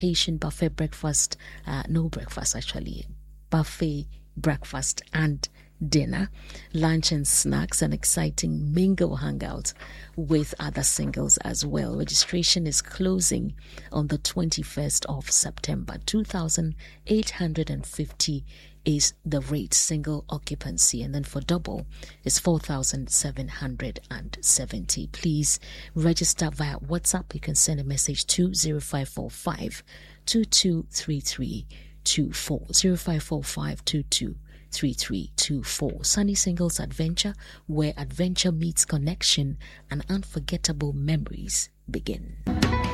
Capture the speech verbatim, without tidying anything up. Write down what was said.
Haitian buffet breakfast, uh, no breakfast actually, buffet breakfast and dinner, lunch and snacks, and exciting mingle hangouts with other singles as well. Registration is closing on the twenty-first of September. two thousand eight hundred fifty is the rate single occupancy, and then for double is four thousand seven hundred seventy. Please register via WhatsApp. You can send a message to zero five four five two two three three two four, zero five four five two two three three two four. Sunny Singles Adventure, where adventure meets connection and unforgettable memories begin.